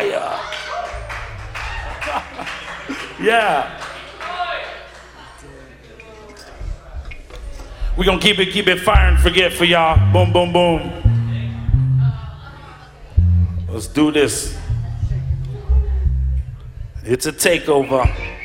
fire. Yeah. We're gonna keep it fire and forget for y'all. Boom, boom, boom. Let's do this. It's a takeover.